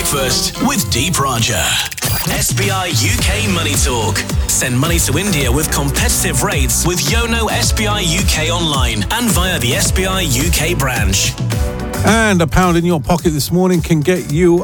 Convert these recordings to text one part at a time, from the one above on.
Breakfast with Deep Raja. SBI UK Money Talk. Send money to India with competitive rates with Yono SBI UK online and via the SBI UK branch. And £1 in your pocket this morning can get you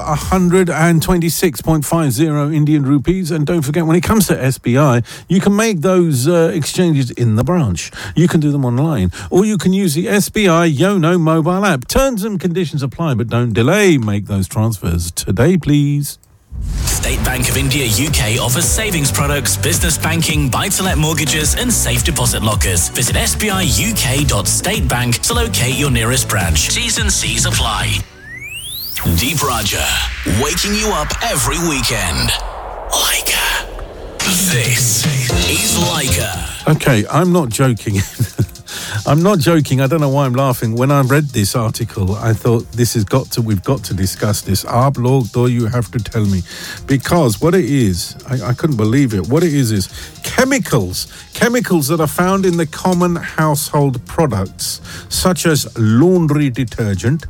126.50 Indian rupees. And don't forget, when it comes to SBI, you can make those exchanges in the branch. You can do them online, or you can use the SBI Yono mobile app. Terms and conditions apply, but don't delay. Make those transfers today, please. State Bank of India UK offers savings products, business banking, buy-to-let mortgages and safe deposit lockers. Visit sbiuk.statebank to locate your nearest branch. T's and C's apply. Deep Raja, waking you up every weekend. Leica. This is Leica. Okay, I'm not joking. I'm not joking. I don't know why I'm laughing. When I read this article, I thought we've got to discuss this. Aap log do you have to tell me. Because what it is, I couldn't believe it. What it is chemicals that are found in the common household products, such as laundry detergent,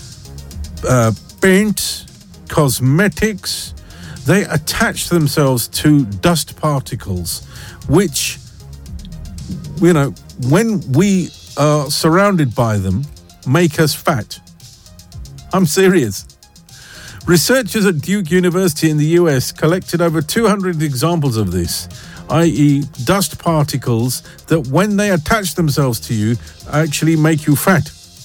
paint, cosmetics. They attach themselves to dust particles, which, you know, when we are surrounded by them, make us fat. I'm serious. Researchers at Duke University in the US collected over 200 examples of this, i.e. dust particles that when they attach themselves to you actually make you fat.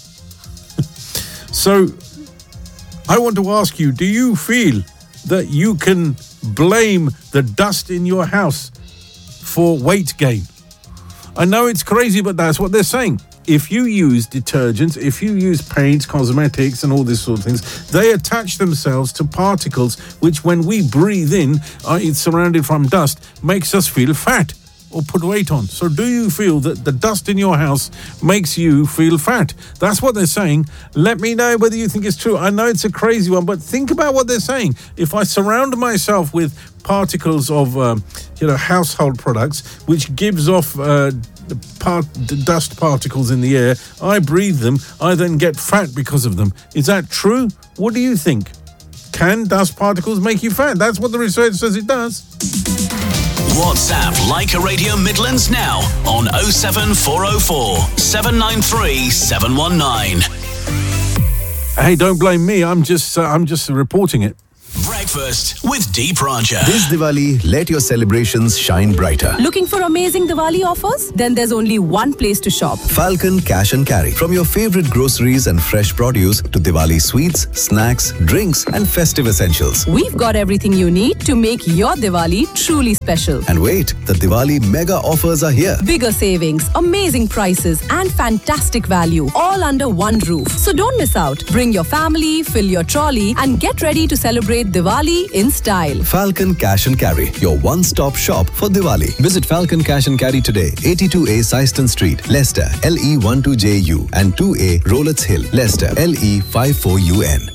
So I want to ask you, do you feel that you can blame the dust in your house for weight gain? I know it's crazy, but that's what they're saying. If you use detergents, if you use paints, cosmetics and all this sort of things, they attach themselves to particles which when we breathe in, it's surrounded from dust, makes us feel fat or put weight on. So do you feel that the dust in your house makes you feel fat? That's what they're saying. Let me know whether you think it's true. I know it's a crazy one, but think about what they're saying. If I surround myself with particles of, household products, which gives off dust particles in the air, I breathe them, I then get fat because of them. Is that true? What do you think? Can dust particles make you fat? That's what the research says it does. WhatsApp Leica Radio Midlands now on 07404 793 719. Hey, don't blame me. I'm just reporting it. Breakfast with Deep Raja. This Diwali, let your celebrations shine brighter. Looking for amazing Diwali offers? Then there's only one place to shop. Falcon Cash and Carry. From your favorite groceries and fresh produce to Diwali sweets, snacks, drinks and festive essentials. We've got everything you need to make your Diwali truly special. And wait, the Diwali mega offers are here. Bigger savings, amazing prices and fantastic value, all under one roof. So don't miss out. Bring your family, fill your trolley and get ready to celebrate Diwali in style. Falcon Cash and Carry, your one-stop shop for Diwali. Visit Falcon Cash and Carry today, 82A Syston Street, Leicester, LE12JU and 2A Rowletts Hill, Leicester, LE54UN.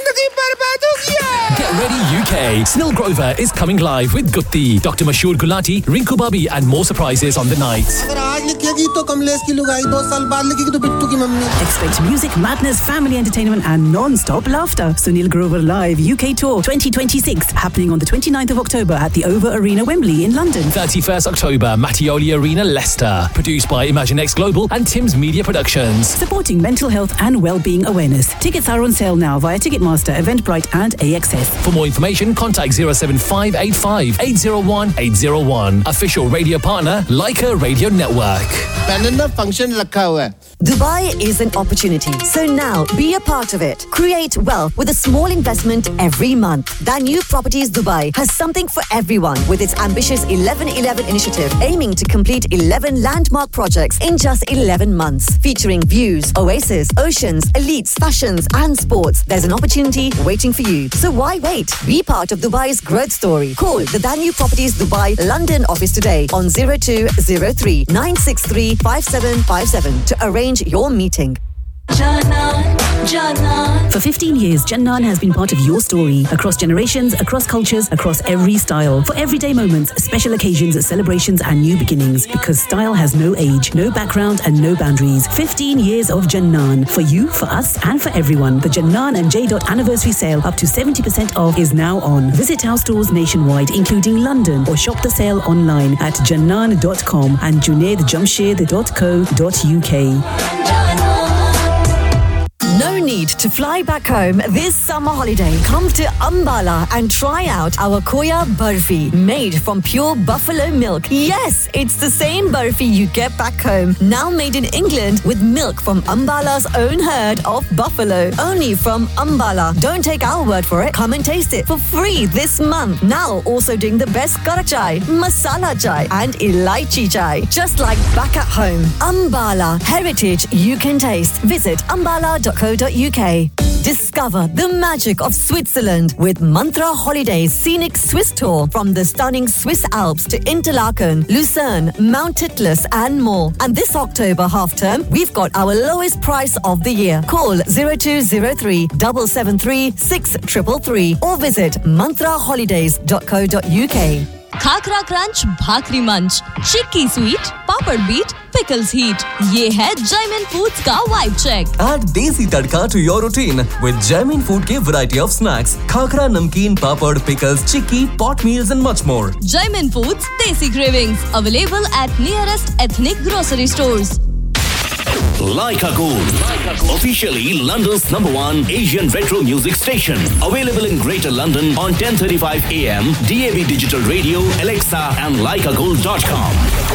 Get ready UK. Snell Grover is coming live with Gutti, Dr. Mashoor Gulati, Rinku Babi and more surprises on the night. Expect music, madness, family entertainment and non-stop laughter. Sunil Grover Live UK Tour 2026 happening on the 29th of October at the Over Arena Wembley in London. 31st October, Mattioli Arena, Leicester. Produced by ImagineX Global and Tim's Media Productions. Supporting mental health and well-being awareness. Tickets are on sale now via Ticketmaster, Eventbrite and AXS. For more information, contact 07585 801 801. Official radio partner, Leica Radio Network. Dubai is an opportunity, so now be a part of it. Create wealth with a small investment every month. Danube Properties Dubai has something for everyone with its ambitious 11-11 initiative, aiming to complete 11 landmark projects in just 11 months, featuring views, oasis, oceans, elites, fashions and sports. There's an opportunity waiting for you. So why wait? Be part of Dubai's growth story. Call the Danube Properties Dubai London office today on 0203 963 5757 to arrange your meeting. For 15 years, Jannan has been part of your story. Across generations, across cultures, across every style. For everyday moments, special occasions, celebrations and new beginnings. Because style has no age, no background and no boundaries. 15 years of Jannan. For you, for us and for everyone. The Jannan and J. anniversary sale up to 70% off is now on. Visit our stores nationwide, including London, or shop the sale online at jannan.com and junaidjamshed.co.uk. No need to fly back home this summer holiday. Come to Ambala and try out our Koya Barfi, made from pure buffalo milk. Yes, it's the same Barfi you get back home, now made in England with milk from Ambala's own herd of buffalo. Only from Ambala. Don't take our word for it. Come and taste it for free this month. Now also doing the best kara chai, masala chai and elaichi chai. Just like back at home. Ambala, heritage you can taste. Visit ambala.co.uk. Discover the magic of Switzerland with Mantra Holidays Scenic Swiss Tour from the stunning Swiss Alps to Interlaken, Lucerne, Mount Titlis and more. And this October half term, we've got our lowest price of the year. Call 0203 773 6333 or visit mantraholidays.co.uk. Khakhra crunch, भाकरी मंच, चिक्की sweet, पापड़ beat, pickles heat. ये है Jaimin Foods का vibe check. Add desi tadka to your routine with Jaimin Food के variety of snacks, khakra, namkeen, papad, pickles, chikki, pot meals and much more. Jaimin Foods Desi Cravings, available at nearest ethnic grocery stores. Leica Gold, officially London's #1 Asian retro music station. Available in Greater London on 10:35 AM, DAB Digital Radio, Alexa and leicagold.com.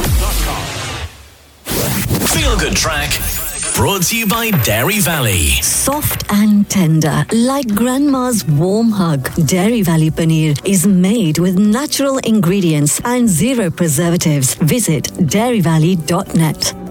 Feel Good Track, brought to you by Dairy Valley. Soft and tender, like grandma's warm hug. Dairy Valley Paneer is made with natural ingredients and zero preservatives. Visit dairyvalley.net.